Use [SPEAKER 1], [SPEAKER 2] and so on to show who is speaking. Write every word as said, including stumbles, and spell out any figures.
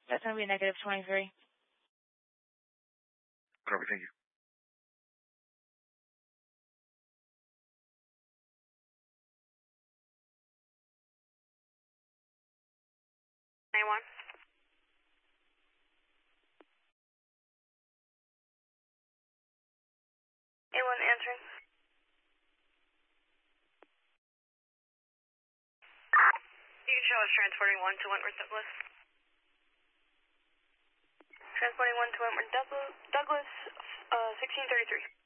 [SPEAKER 1] That's going to be negative twenty-three.
[SPEAKER 2] Copy, thank you.
[SPEAKER 3] nine one. A one answering. You can show us transporting one to Wentworth Douglas. Transporting one to Wentworth Douglas, Douglas uh, sixteen thirty-three.